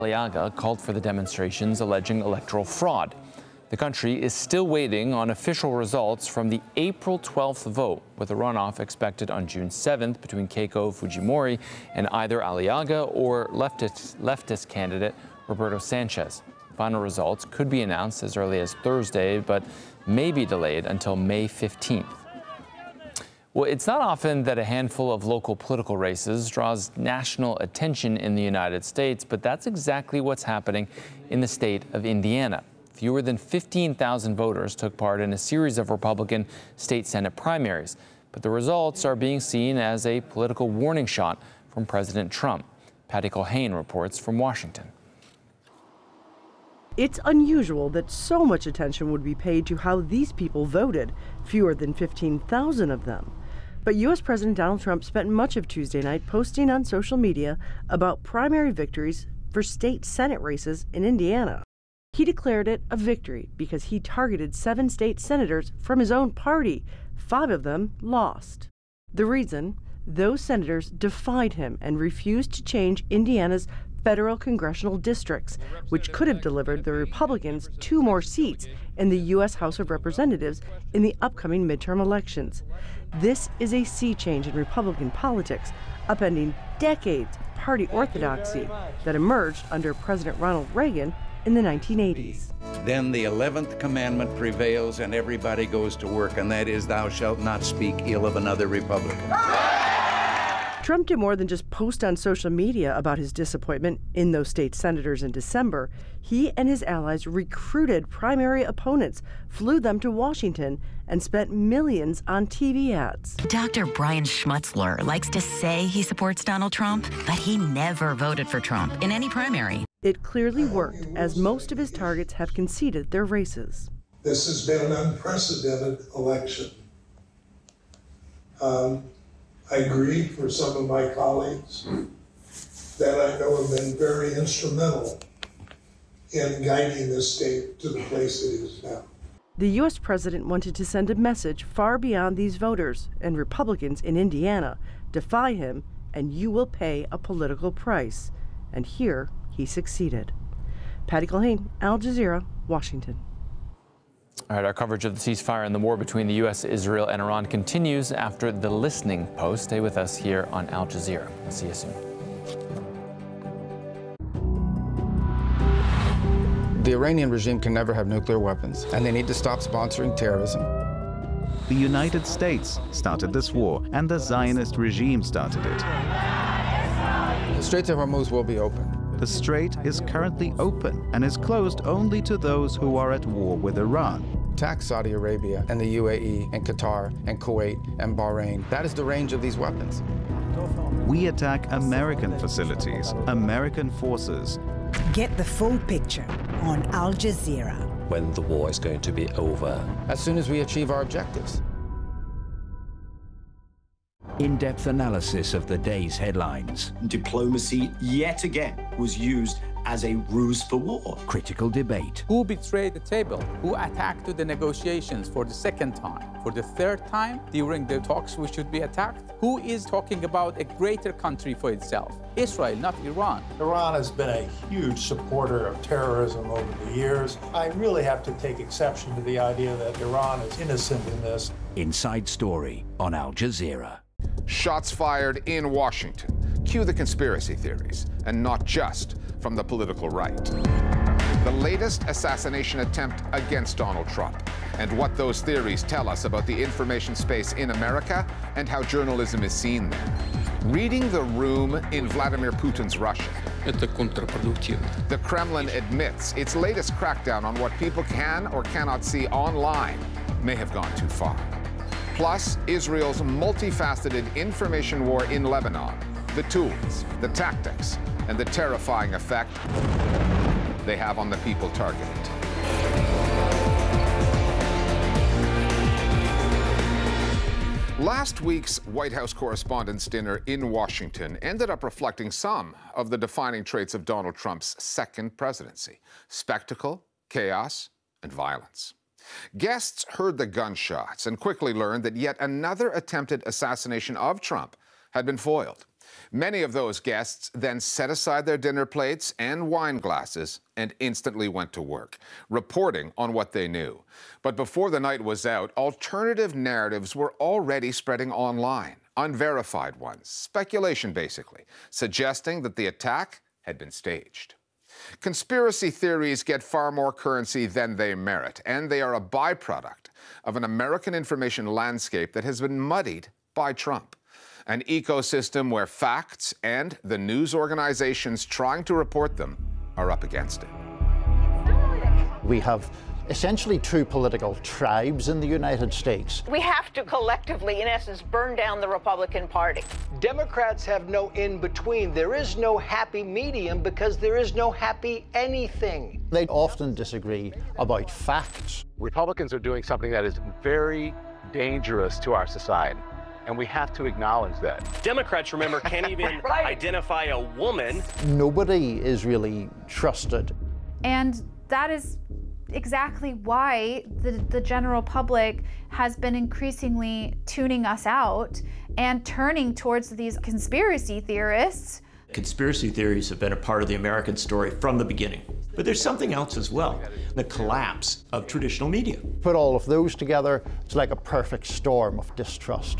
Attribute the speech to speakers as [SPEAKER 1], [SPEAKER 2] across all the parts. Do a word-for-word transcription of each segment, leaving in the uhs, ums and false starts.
[SPEAKER 1] Aliaga called for the demonstrations alleging electoral fraud. The country is still waiting on official results from the April twelfth vote, with a runoff expected on June seventh between Keiko Fujimori and either Aliaga or leftist, leftist candidate Roberto Sanchez. Final results could be announced as early as Thursday, but may be delayed until May fifteenth. Well, it's not often that a handful of local political races draws national attention in the United States, but that's exactly what's happening in the state of Indiana. Fewer than fifteen thousand voters took part in a series of Republican state Senate primaries, but the results are being seen as a political warning shot from President Trump. Patty Culhane reports from Washington.
[SPEAKER 2] It's unusual that so much attention would be paid to how these people voted, fewer than fifteen thousand of them. But U S President Donald Trump spent much of Tuesday night posting on social media about primary victories for state Senate races in Indiana. He declared it a victory because he targeted seven state senators from his own party. Five of them lost. The reason? Those senators defied him and refused to change Indiana's federal congressional districts, which could have delivered the Republicans two more seats in the U S House of Representatives in the upcoming midterm elections. This is a sea change in Republican politics, upending decades of party orthodoxy that emerged under President Ronald Reagan in the nineteen eighties.
[SPEAKER 3] Then the eleventh commandment prevails and everybody goes to work, and that is, thou shalt not speak ill of another Republican.
[SPEAKER 2] Trump did more than just post on social media about his disappointment in those state senators in December. He and his allies recruited primary opponents, flew them to Washington, and spent millions on T V ads.
[SPEAKER 4] Doctor Brian Schmutzler likes to say he supports Donald Trump, but he never voted for Trump in any primary.
[SPEAKER 2] It clearly worked, as most of his targets have conceded their races.
[SPEAKER 5] This has been an unprecedented election. Um, I agree for some of my colleagues that I know have been very instrumental in guiding this state to the place it is now.
[SPEAKER 2] The U S president wanted to send a message far beyond these voters, and Republicans in Indiana defy him, and you will pay a political price. And here he succeeded. Patty Culhane, Al Jazeera, Washington.
[SPEAKER 1] All right, our coverage of the ceasefire and the war between the U S, Israel, and Iran continues after the listening post. Stay with us here on Al Jazeera. I'll see you soon.
[SPEAKER 6] The Iranian regime can never have nuclear weapons, and they need to stop sponsoring terrorism.
[SPEAKER 7] The United States started this war, and the Zionist regime started it.
[SPEAKER 6] The Straits of Hormuz will be open.
[SPEAKER 7] The strait is currently open and is closed only to those who are at war with Iran.
[SPEAKER 6] Attack Saudi Arabia and the U A E and Qatar and Kuwait and Bahrain. That is the range of these weapons.
[SPEAKER 7] We attack American facilities, American forces.
[SPEAKER 8] Get the full picture on Al Jazeera.
[SPEAKER 9] When the war is going to be over.
[SPEAKER 6] As soon as we achieve our objectives.
[SPEAKER 10] In-depth analysis of the day's headlines.
[SPEAKER 11] Diplomacy, yet again, was used as a ruse for war.
[SPEAKER 10] Critical debate.
[SPEAKER 12] Who betrayed the table? Who attacked the negotiations for the second time? For the third time during the talks we should be attacked? Who is talking about a greater country for itself? Israel, not Iran.
[SPEAKER 13] Iran has been a huge supporter of terrorism over the years. I really have to take exception to the idea that Iran is innocent in this.
[SPEAKER 10] Inside Story on Al Jazeera.
[SPEAKER 14] Shots fired in Washington. Cue the conspiracy theories, and not just from the political right. The latest assassination attempt against Donald Trump, and what those theories tell us about the information space in America and how journalism is seen there. Reading the room in Vladimir Putin's Russia. The Kremlin admits its latest crackdown on what people can or cannot see online may have gone too far. Plus, Israel's multifaceted information war in Lebanon, the tools, the tactics, and the terrifying effect they have on the people targeted. Last week's White House Correspondents' Dinner in Washington ended up reflecting some of the defining traits of Donald Trump's second presidency: spectacle, chaos, and violence. Guests heard the gunshots and quickly learned that yet another attempted assassination of Trump had been foiled. Many of those guests then set aside their dinner plates and wine glasses and instantly went to work, reporting on what they knew. But before the night was out, alternative narratives were already spreading online, unverified ones, speculation basically, suggesting that the attack had been staged. Conspiracy theories get far more currency than they merit, and they are a byproduct of an American information landscape that has been muddied by Trump. An ecosystem where facts and the news organizations trying to report them are up against it.
[SPEAKER 15] We have essentially two political tribes in the United States.
[SPEAKER 16] We have to collectively, in essence, burn down the Republican Party.
[SPEAKER 17] Democrats have no in-between. There is no happy medium because there is no happy anything.
[SPEAKER 15] They often disagree about facts.
[SPEAKER 18] Republicans are doing something that is very dangerous to our society, and we have to acknowledge that.
[SPEAKER 19] Democrats, remember, can't even right. identify a woman.
[SPEAKER 15] Nobody is really trusted.
[SPEAKER 20] And that is exactly why the, the general public has been increasingly tuning us out and turning towards these conspiracy theorists.
[SPEAKER 21] Conspiracy theories have been a part of the American story from the beginning. But there's something else as well, the collapse of traditional media.
[SPEAKER 15] Put all of those together, it's like a perfect storm of distrust.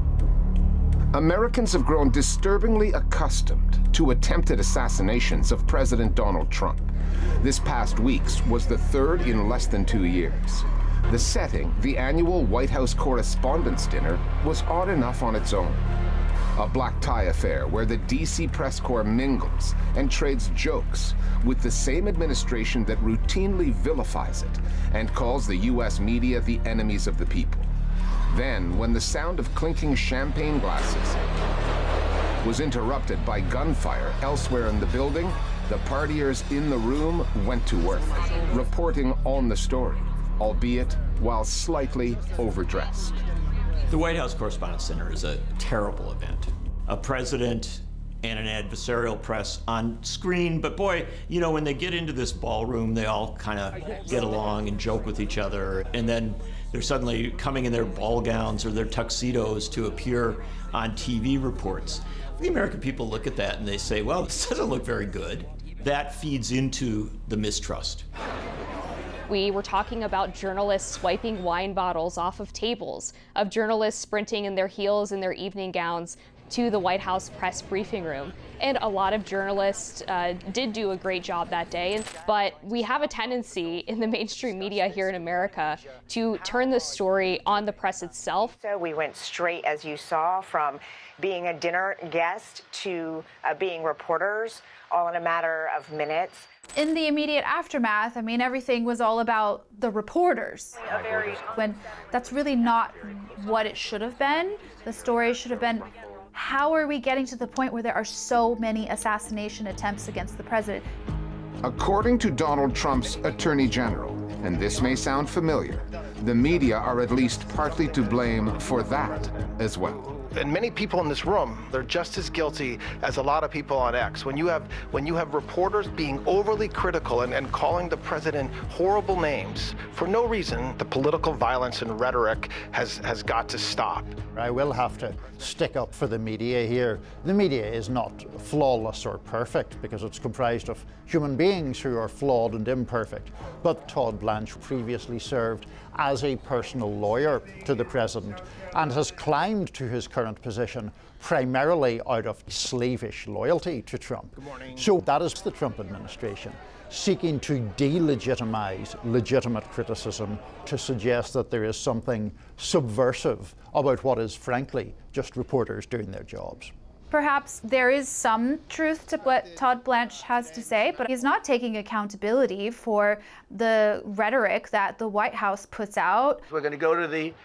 [SPEAKER 14] Americans have grown disturbingly accustomed to attempted assassinations of President Donald Trump. This past week's was the third in less than two years. The setting, the annual White House Correspondents' Dinner, was odd enough on its own. A black tie affair where the D C press corps mingles and trades jokes with the same administration that routinely vilifies it and calls the U S media the enemies of the people. Then, when the sound of clinking champagne glasses was interrupted by gunfire elsewhere in the building, the partiers in the room went to work, reporting on the story, albeit while slightly overdressed.
[SPEAKER 21] The White House Correspondents' Dinner is a terrible event. A president and an adversarial press on screen, but boy, you know, when they get into this ballroom, they all kind of get along and joke with each other, and then they're suddenly coming in their ball gowns or their tuxedos to appear on T V reports. The American people look at that and they say, well, this doesn't look very good. That feeds into the mistrust.
[SPEAKER 22] We were talking about journalists swiping wine bottles off of tables, of journalists sprinting in their heels in their evening gowns to the White House press briefing room. And a lot of journalists uh, did do a great job that day, but we have a tendency in the mainstream media here in America to turn the story on the press itself.
[SPEAKER 16] So we went straight, as you saw, from being a dinner guest to uh, being reporters, all in a matter of minutes.
[SPEAKER 20] In the immediate aftermath, I mean, everything was all about the reporters. When that's really not what it should have been. The story should have been, how are we getting to the point where there are so many assassination attempts against the president?
[SPEAKER 14] According to Donald Trump's Attorney General, and this may sound familiar, the media are at least partly to blame for that as well.
[SPEAKER 23] And many people in this room, they're just as guilty as a lot of people on X. When you have when you have reporters being overly critical and, and calling the president horrible names for no reason, the political violence and rhetoric has, has got to stop.
[SPEAKER 15] I will have to stick up for the media here. The media is not flawless or perfect because it's comprised of human beings who are flawed and imperfect. But Todd Blanche previously served as a personal lawyer to the president and has climbed to his current position primarily out of slavish loyalty to Trump. So that is the Trump administration seeking to delegitimize legitimate criticism, to suggest that there is something subversive about what is frankly just reporters doing their jobs.
[SPEAKER 20] Perhaps there is some truth to what Todd Blanche has to say, but he's not taking accountability for the rhetoric that the White House puts out.
[SPEAKER 17] We're going to go to the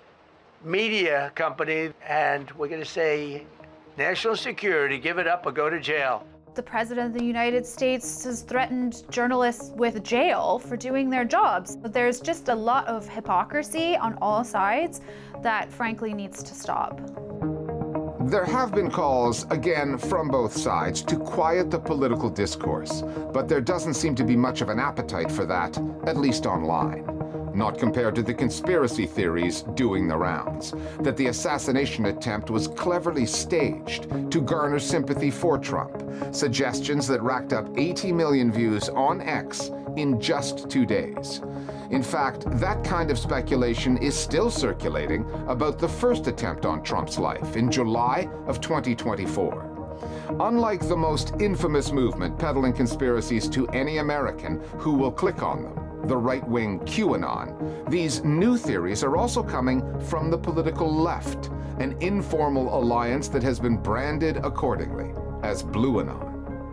[SPEAKER 17] media company and we're going to say, national security, give it up or go to jail.
[SPEAKER 20] The President of the United States has threatened journalists with jail for doing their jobs. But there's just a lot of hypocrisy on all sides that frankly needs to stop.
[SPEAKER 14] There have been calls, again, from both sides to quiet the political discourse, but there doesn't seem to be much of an appetite for that, at least online. not compared to the conspiracy theories doing the rounds, that the assassination attempt was cleverly staged to garner sympathy for Trump, suggestions that racked up eighty million views on X in just two days. In fact, that kind of speculation is still circulating about the first attempt on Trump's life in July of twenty twenty-four. Unlike the most infamous movement peddling conspiracies to any American who will click on them, the right-wing QAnon, these new theories are also coming from the political left, an informal alliance that has been branded accordingly as BlueAnon.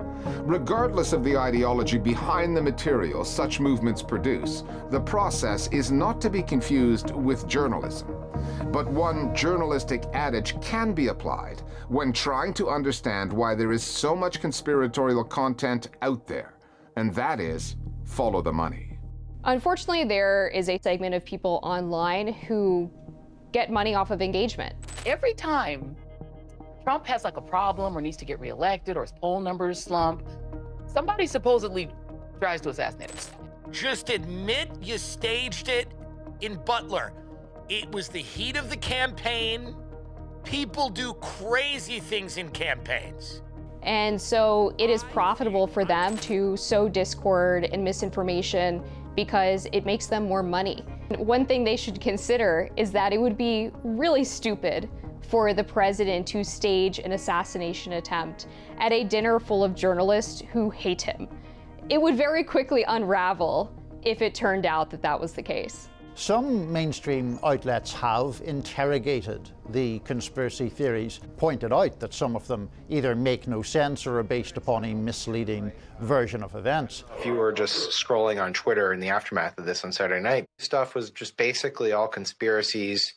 [SPEAKER 14] Regardless of the ideology behind the material such movements produce, the process is not to be confused with journalism. But one journalistic adage can be applied when trying to understand why there is so much conspiratorial content out there, and that is, follow the money.
[SPEAKER 22] Unfortunately, there is a segment of people online who get money off of engagement.
[SPEAKER 3] Every time Trump has like a problem or needs to get reelected or his poll numbers slump, somebody supposedly tries to assassinate him.
[SPEAKER 4] Just admit you staged it in Butler. It was the heat of the campaign. People do crazy things in campaigns.
[SPEAKER 22] And so it is profitable for them to sow discord and misinformation because it makes them more money. One thing they should consider is that it would be really stupid for the president to stage an assassination attempt at a dinner full of journalists who hate him. It would very quickly unravel if it turned out that that was the case.
[SPEAKER 15] Some mainstream outlets have interrogated the conspiracy theories, pointed out that some of them either make no sense or are based upon a misleading version of events.
[SPEAKER 5] If you were just scrolling on Twitter in the aftermath of this on Saturday night, stuff was just basically all conspiracies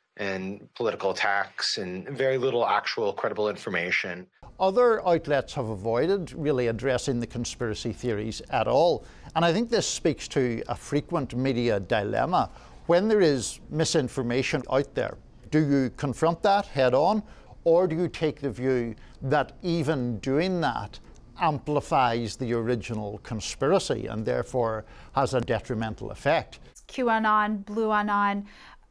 [SPEAKER 5] and political attacks and very little actual credible information.
[SPEAKER 15] Other outlets have avoided really addressing the conspiracy theories at all. And I think this speaks to a frequent media dilemma. When there is misinformation out there, do you confront that head on, or do you take the view that even doing that amplifies the original conspiracy and therefore has a detrimental effect?
[SPEAKER 20] QAnon, BlueAnon,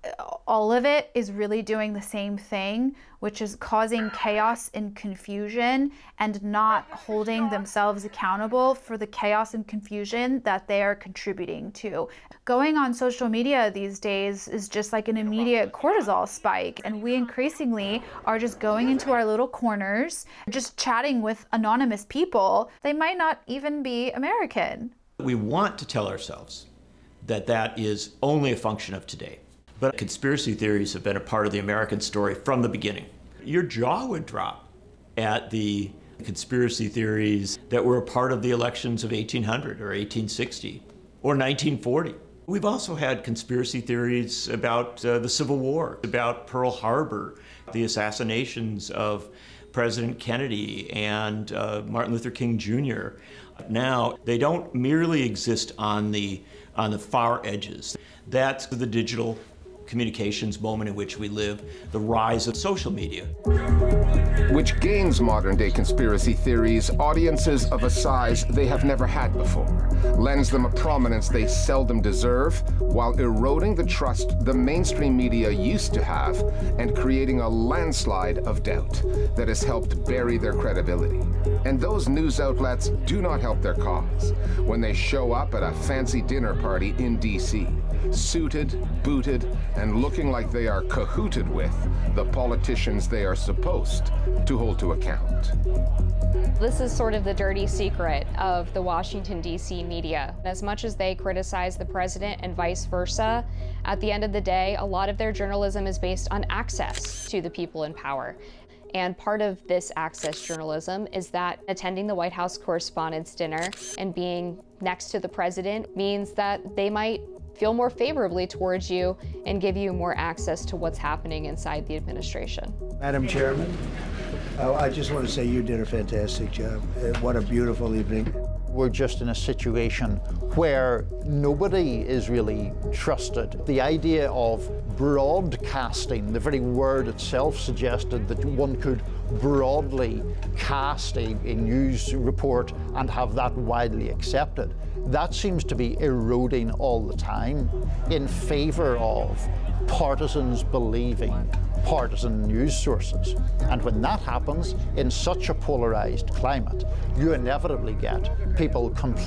[SPEAKER 20] all of it is really doing the same thing, which is causing chaos and confusion and not holding themselves accountable for the chaos and confusion that they are contributing to. Going on social media these days is just like an immediate cortisol spike, and we increasingly are just going into our little corners, just chatting with anonymous people. They might not even be American.
[SPEAKER 21] We want to tell ourselves that that is only a function of today. But conspiracy theories have been a part of the American story from the beginning. Your jaw would drop at the conspiracy theories that were a part of the elections of eighteen hundred or eighteen sixty or nineteen forty. We've also had conspiracy theories about uh, the Civil War, about Pearl Harbor, the assassinations of President Kennedy and uh, Martin Luther King Junior Now, they don't merely exist on the, on the far edges. That's the digital communications moment in which we live, the rise of social media.
[SPEAKER 14] Which gains modern-day conspiracy theories audiences of a size they have never had before, lends them a prominence they seldom deserve, while eroding the trust the mainstream media used to have and creating a landslide of doubt that has helped bury their credibility. And those news outlets do not help their cause when they show up at a fancy dinner party in D C, suited, booted, and looking like they are cahooted with the politicians they are supposed to hold to account.
[SPEAKER 22] This is sort of the dirty secret of the Washington, D C media. As much as they criticize the president and vice versa, at the end of the day, a lot of their journalism is based on access to the people in power. And part of this access journalism is that attending the White House Correspondents' Dinner and being next to the president means that they might feel more favorably towards you and give you more access to what's happening inside the administration.
[SPEAKER 17] Madam Chairman, uh, I just want to say you did a fantastic job. Uh, what a beautiful evening.
[SPEAKER 15] We're just in a situation where nobody is really trusted. The idea of broadcasting, the very word itself suggested that one could broadly cast a, a news report and have that widely accepted. That seems to be eroding all the time in favor of partisans believing partisan news sources. And when that happens in such a polarized climate, you inevitably get people completely